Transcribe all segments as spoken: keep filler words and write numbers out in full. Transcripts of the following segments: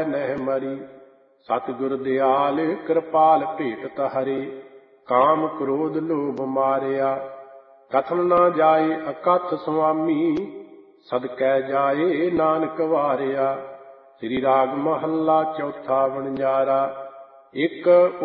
ਨਹਿ ਮਰੀ। ਸਤਿਗੁਰ ਦਿਆਲ ਕਿਰਪਾਲ ਭੇਟਤ ਹਰੇ, ਕਾਮ ਕ੍ਰੋਧ ਲੋਭ ਮਾਰਿਆ। ਕਥਨ ਨਾ ਜਾਏ ਅਕਥ ਸੁਆਮੀ, ਸਦਕੈ ਜਾਏ ਨਾਨਕ ਵਾਰਿਆ। ਸ੍ਰੀ ਰਾਗ ਮਹੱਲਾ ਚੌਥਾ ਵਣਜਾਰਾ। ਇੱਕ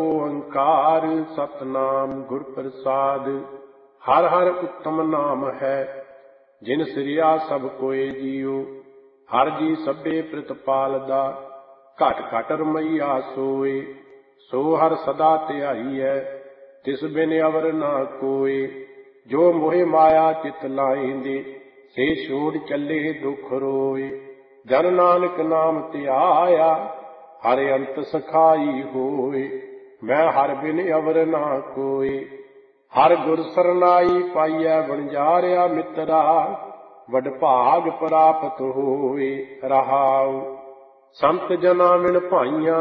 ਓੰਕਾਰ ਸਤਨਾਮ ਗੁਰ ਪ੍ਰਸਾਦ। ਹਰ ਹਰ ਉੱਤਮ ਨਾਮ ਹੈ, ਜਿਨ ਸਿਰਿਆ ਸਭ ਕੋਏ ਜੀਉ। ਹਰ ਜੀ ਸਭੇ ਪ੍ਰਤਪਾਲਦਾ, ਘਟ ਘਟ ਰਮਈਆ ਸੋਏ। ਸੋ ਹਰ ਸਦਾ ਧਿਆਈਐ, ਤਿਸ ਬਿਨ ਅਵਰ ਨਾ ਕੋਏ। ਜੋ ਮੋਹਿ ਮਾਇਆ ਚਿਤ ਲਾਇਂਦੇ, ਸੇ ਛੋੜ ਚੱਲੇ ਦੁਖ ਰੋਏ। ਜਨ ਨਾਨਕ ਨਾਮ ਧਿਆਇਆ, ਹਰ ਅੰਤ ਸਖਾਈ ਹੋਏ। ਮੈਂ ਹਰ ਬਿਨ ਅਵਰ ਨਾ ਕੋਏ। ਹਰ ਗੁਰ ਸਰਨਾਈ ਪਾਈਐ ਵਣਜਾਰਿਆ ਮਿੱਤਰਾ, ਵਡ ਭਾਗ ਪ੍ਰਾਪਤ ਹੋਏ। ਰਹਾਉ ਸੰਤ ਜਨਾ ਵਿਣ ਭਾਈਆਂ,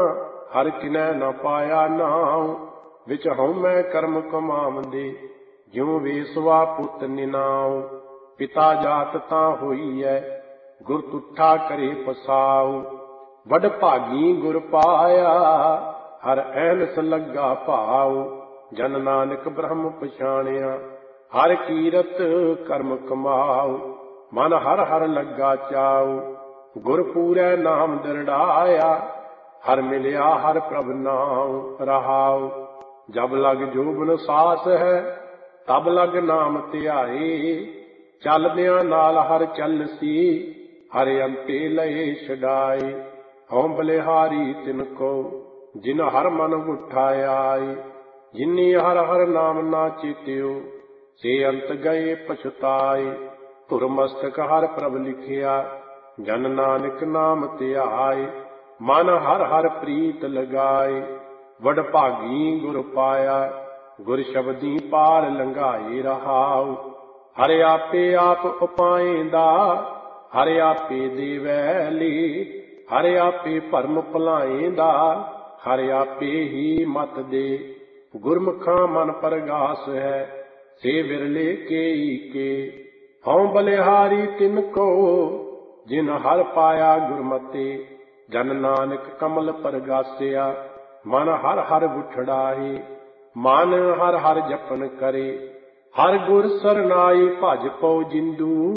ਹਰ ਕਿਨੈ ਨ ਪਾਇਆ ਨਾਉ। ਵਿਚ ਹਉਮੈ ਕਰਮ ਕਮਾਵੰਦੇ, ਜਿਉ ਵੇਸਵਾ ਪੁੱਤ ਨਿਨਾਉ। ਪਿਤਾ ਜਾਤ ਤਾਂ ਹੋਈਐ, ਗੁਰ ਤੁਠਾ ਕਰੇ ਪਸਾਉ। ਵਡ ਭਾਗੀ ਗੁਰ ਪਾਇਆ, ਹਰ ਐਨਸ ਲੱਗਾ ਭਾਉ। ਜਨ ਨਾਨਕ ਬ੍ਰਹਮ ਪਛਾਣਿਆ, ਹਰ ਕੀਰਤ ਕਰਮ ਕਮਾਉ। ਮਨ ਹਰ ਹਰ ਲੱਗਾ ਚਾਉ, ਗੁਰ ਪੂਰੈ ਨਾਮ ਦਰੜਾਇਆ। ਹਰ ਮਿਲਿਆ ਹਰ ਪ੍ਰਭ ਨਾਉ। ਰਹਾਉ ਜਬ ਲਗ ਜੋਬਨ ਸਾਸ ਹੈ, ਤਬ ਲਗ ਨਾਮ ਧਿਆਏ। ਚੱਲਦਿਆਂ ਨਾਲ ਹਰ ਚੱਲਸੀ, ਹਰ ਅੰਤੇ ਲਏ ਛਡਾਏ। ਹਉ ਬਲਿਹਾਰੀ ਤਿਨ ਕੋ, ਜਿਨ ਹਰ ਮਨ ਉਠਾਇਆਏ। ਜਿਨੀ ਹਰ ਹਰ ਨਾਮ ਨਾ ਚੇਤਿਓ, ਸੇ ਅੰਤ ਗਏ ਪਛਤਾਏ। ਧੁਰ ਮਸਤਕ ਹਰ ਪ੍ਰਭ ਲਿਖਿਆ, ਜਨ ਨਾਨਕ ਨਾਮ ਧਿਆਏ। ਮਨ ਹਰ ਹਰ ਪ੍ਰੀਤ ਲਗਾਏ, ਵਡ ਭਾਗੀ ਗੁਰ ਪਾਇਆ। ਗੁਰ ਸ਼ਬਦੀ ਪਾਰ ਲੰਘਾਏ। ਰਹਾਉ ਹਰ ਆਪੇ ਆਪ ਉਪਾਏਂਦਾ, ਹਰ ਆਪੇ ਦੇਵੈ ਲੀ। ਹਰ ਆਪੇ ਭਰਮ ਭੁਲਾਏਂਦਾ, ਹਰ ਆਪੇ ਹੀ ਮਤ ਦੇ। ਗੁਰਮੁਖਾਂ ਮਨ ਪਰਗਾਸ ਹੈ, ਸੇ ਵਿਰਲੇ ਕੇਈ ਕੇ। ਹਉ ਬਲਿਹਾਰੀ ਤਿਨ ਕੋ, ਜਿਨ ਹਰ ਪਾਇਆ ਗੁਰਮਤੇ। ਜਨ ਨਾਨਕ ਕਮਲ ਪਰਗਾਸਿਆ, ਮਨ ਹਰ ਹਰ ਬੁਠੜਾਏ। ਮਨ ਹਰ ਹਰ ਜਪਨ ਕਰੇ, ਹਰ ਗੁਰ ਸਰਨਾਈ। ਭਜ ਪਉ ਜਿੰਦੂ,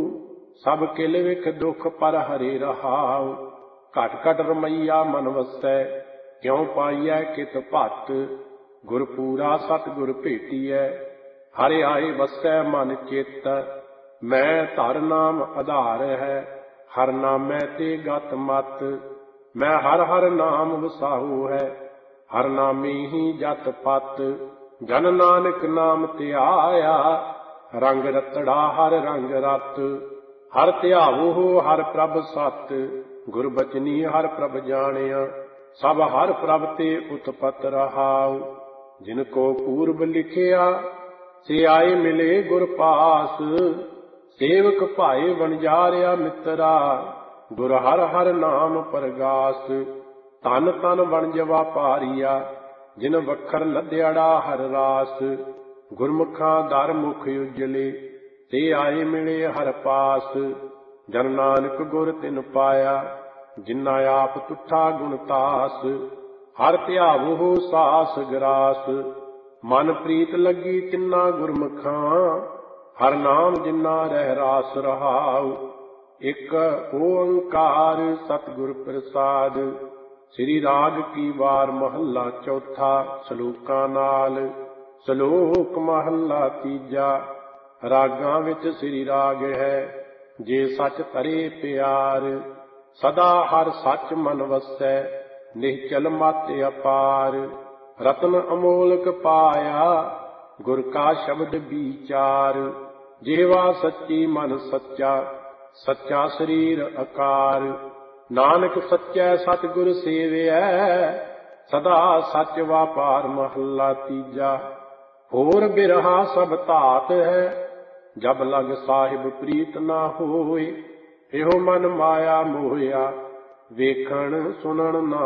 ਸਭ ਕਿਲ ਵਿਖ ਦੁਖ ਪਰ ਹਰੇ। ਰਹਾਉ ਘਟ ਘਟ ਰਮਈਆ ਮਨ ਵਸੈ, ਕਿਉ ਪਾਈਐ ਕਿਤ ਭਤ। ਗੁਰ ਪੂਰਾ ਸਤਿਗੁਰ ਭੇਟੀਐ, ਹਰਿ ਆਏ ਵਸੈ ਮਨ ਚਿਤ। ਮੈਂ ਧਰ ਨਾਮ ਆਧਾਰ ਹੈ, ਹਰ ਨਾਮੈ ਤੇ ਗਤ ਮਤ। ਮੈਂ ਹਰ ਹਰ ਨਾਮ ਵਸਾਹੂ ਹੈ, ਹਰ ਨਾਮੇ ਹੀ ਜਤ ਪਤ। ਜਨ ਨਾਨਕ ਨਾਮ ਧਿਆਇਆ, ਰੰਗ ਰਤੜਾ ਹਰ ਰੰਗ ਰਤ। ਹਰ ਧਿਆਵੋ ਹਰ ਪ੍ਰਭ ਸਤ, ਗੁਰ ਬਚਨੀ ਹਰ ਪ੍ਰਭ ਜਾਣਿਆ। ਸਭ ਹਰ ਪ੍ਰਭ ਤੇ ਉਤਪਤ। ਰਹਾਉ ਜਿਨ ਕੋ ਪੂਰਬ ਲਿਖਿਆ, ਸੇ ਆਏ ਮਿਲੇ ਗੁਰ ਪਾਸ। ਸੇਵਕ ਭਾਏ ਵਣਜਾਰਿਆ ਮਿੱਤਰਾ, ਗੁਰ ਹਰ ਹਰ ਨਾਮ ਪਰਗਾਸ। ਧਨ ਧਨ ਵਣਜ ਵਾਪਾਰੀਆ, ਜਿਨ ਵਖਰ ਲੱਦਿਆੜਾ ਹਰ ਰਾਸ। ਗੁਰਮੁਖਾਂ ਦਰ ਮੁਖ ਉਜਲੇ, ਤੇ ਆਏ ਮਿਲੇ ਹਰ ਪਾਸ। ਜਨ ਨਾਨਕ ਗੁਰ ਤਿਨ ਪਾਇਆ, ਜਿਨਾ ਆਪ ਤੁਠਾ ਗੁਣ ਤਾਸ। ਹਰ ਧਿਆਵੋ ਸਾਸ ਗਰਾਸ, ਮਨ ਪ੍ਰੀਤ ਲੱਗੀ ਤਿੰਨਾ ਗੁਰਮੁਖਾਂ। ਹਰ ਨਾਮ ਜਿਨਾ ਰਹਿ ਰਾਸ। ਰਹਾਉ ਇੱਕ ਓੰਕਾਰ ਸਤਿਗੁਰ ਪ੍ਰਸਾਦ। ਸ੍ਰੀ ਰਾਗ ਕੀ ਵਾਰ ਮਹੱਲਾ ਚੌਥਾ। ਸਲੋਕਾਂ ਨਾਲ। ਸਲੋਕ ਮਹੱਲਾ ਤੀਜਾ। ਰਾਗਾਂ ਵਿੱਚ ਸ੍ਰੀ ਰਾਗ ਹੈ, ਜੇ ਸੱਚ ਧਰੇ ਪਿਆਰ। ਸਦਾ ਹਰ ਸੱਚ ਮਨ ਵਸੈ, ਨਿਹਚਲ ਮਤ ਅਪਾਰ। ਰਤਨ ਅਮੋਲਕ ਪਾਇਆ, ਗੁਰ ਕਾ ਸ਼ਬਦ ਵਿਚਾਰ। ਜਿਹਵਾ ਸੱਚੀ ਮਨ ਸੱਚਾ, ਸੱਚਾ ਸਰੀਰ ਆਕਾਰ। ਨਾਨਕ ਸੱਚੈ ਸਤਿਗੁਰ ਸੇਵਿਐ, ਸਦਾ ਸੱਚ ਵਾਪਾਰ। ਮਹੱਲਾ ਤੀਜਾ। ਹੋਰ ਬਿਰਹਾ ਸਭ ਧਾਤ ਹੈ, ਜਬ ਲਗ ਸਾਹਿਬ ਪ੍ਰੀਤ ਨਾ ਹੋਏ। ਇਹੋ ਮਨ ਮਾਇਆ ਮੋਹਿਆ, ਵੇਖਣ ਸੁਣਨ ਨਾ